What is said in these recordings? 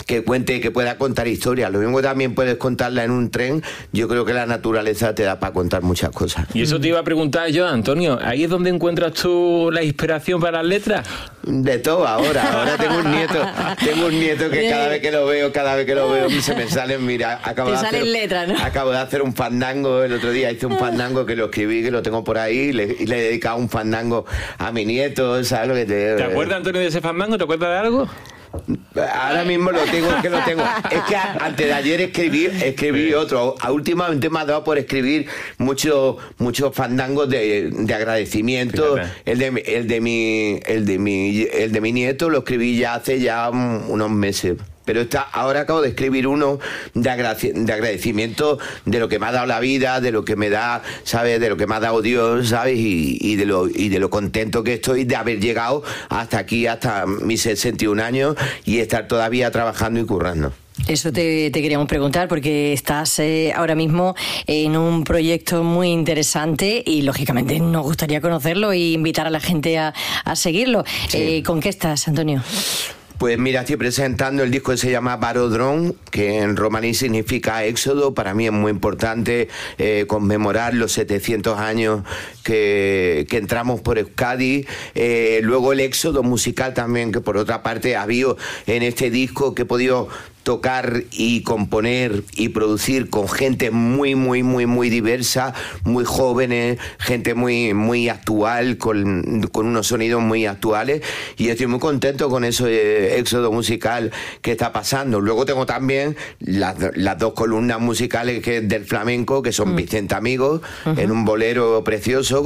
cuente, que pueda contar historias. Lo mismo también puedes contarla en un tren. Yo creo que la naturaleza te da para contar muchas cosas. Y eso te iba a preguntar yo, Antonio, ¿ahí es donde encuentras tú la inspiración para las letras? De todo ahora tengo un nieto que cada vez que lo veo se me salen, mira, acabo de hacer un fandango el otro día, hice un fandango que lo escribí, que lo tengo por ahí, y le he dedicado un fandango a mi nieto, ¿sabes lo que ¿Te acuerdas, Antonio, de ese fandango? ¿Te acuerdas de algo? Ahora mismo lo tengo. Es que antes de ayer escribí otro. Últimamente me ha dado por escribir muchos fandangos de agradecimiento. El de mi nieto lo escribí ya hace unos meses. Pero ahora acabo de escribir uno de agradecimiento de lo que me ha dado la vida, de lo que me da, ¿sabes? De lo que me ha dado Dios, ¿sabes? Y de lo contento que estoy de haber llegado hasta aquí, hasta mis 61 años y estar todavía trabajando y currando. Eso te queríamos preguntar, porque estás ahora mismo en un proyecto muy interesante y lógicamente nos gustaría conocerlo e invitar a la gente a seguirlo. Sí. ¿Con qué estás, Antonio? Pues mira, estoy presentando el disco que se llama Barodrón, que en romaní significa éxodo. Para mí es muy importante conmemorar los 700 años que entramos por Euskadi. Luego el éxodo musical también, que por otra parte ha habido en este disco, que he podido tocar y componer y producir con gente muy diversa, muy jóvenes, gente muy actual, con unos sonidos muy actuales, y estoy muy contento con ese éxodo musical que está pasando. Luego tengo también las dos columnas musicales del flamenco, que son Vicente Amigos, en un bolero precioso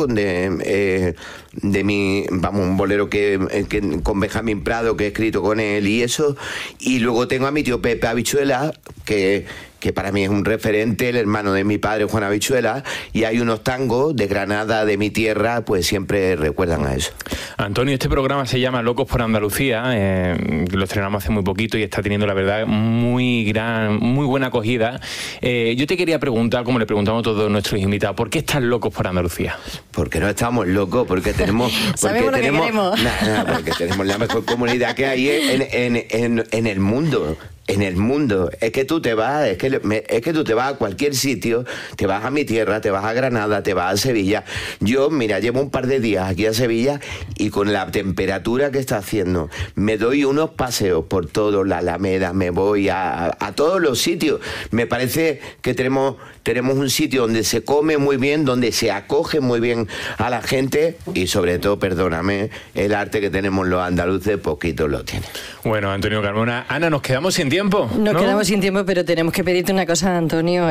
un bolero que con Benjamín Prado, que he escrito con él y eso. Y luego tengo a mi tío Pepe Habichuela, que para mí es un referente, el hermano de mi padre, Juan Habichuela, y hay unos tangos de Granada, de mi tierra, pues siempre recuerdan a eso. Antonio, este programa se llama Locos por Andalucía, lo estrenamos hace muy poquito y está teniendo, la verdad, muy buena acogida. Yo te quería preguntar, como le preguntamos a todos nuestros invitados, ¿por qué están locos por Andalucía? Porque no estamos locos, porque tenemos... Sabemos lo que queremos. Porque tenemos la mejor comunidad que hay en el mundo. En el mundo. Es que tú te vas a cualquier sitio, te vas a mi tierra, te vas a Granada, te vas a Sevilla. Yo, mira, llevo un par de días aquí a Sevilla y con la temperatura que está haciendo, me doy unos paseos por todo la Alameda, me voy a todos los sitios. Me parece que tenemos un sitio donde se come muy bien, donde se acoge muy bien a la gente y sobre todo, perdóname, el arte que tenemos los andaluces, poquito lo tiene. Bueno, Antonio Carmona. Ana, nos quedamos sin tiempo. Nos quedamos sin tiempo, pero tenemos que pedirte una cosa, Antonio,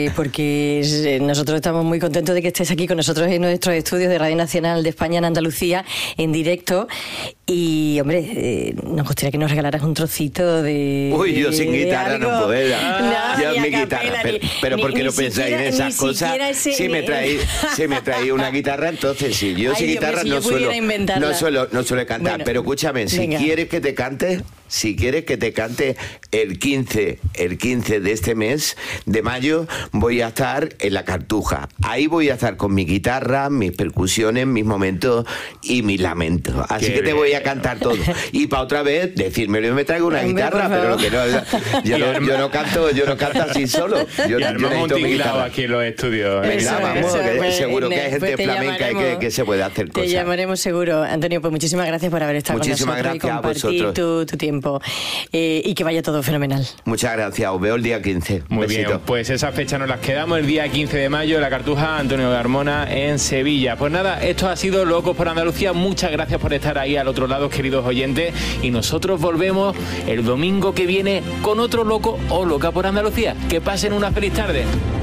porque nosotros estamos muy contentos de que estés aquí con nosotros en nuestros estudios de Radio Nacional de España en Andalucía, en directo. Y, hombre, nos gustaría que nos regalaras un trocito de... Uy, yo sin guitarra algo. no puedo. Yo mi capela, guitarra. Pero ¿por qué no pensáis en esas cosas? Si me traí una guitarra, entonces sí. Yo sin guitarra no suelo cantar. Bueno, pero escúchame, si quieres que te cante... Si quieres que te cante el 15 de este mes de mayo, voy a estar en la Cartuja. Ahí voy a estar con mi guitarra, mis percusiones, mis momentos y mis lamentos. Así que te voy a cantar todo. Y para otra vez, decirme, yo me traigo una guitarra, pero lo que no, yo no canto así solo. Yo armamos un tinglado aquí en los estudios. Venga, vamos, seguro que hay gente flamenca y que se puede hacer cosas. Te llamaremos seguro. Antonio, pues muchísimas gracias por haber estado con nosotros y compartir tu tiempo. Y que vaya todo fenomenal. Muchas gracias, os veo el día 15. Muy bien, pues esa fecha nos las quedamos, el día 15 de mayo, la Cartuja, Antonio Carmona en Sevilla. Pues nada, esto ha sido Locos por Andalucía. Muchas gracias por estar ahí al otro lado, queridos oyentes, y nosotros volvemos el domingo que viene con otro loco o loca por Andalucía. Que pasen una feliz tarde.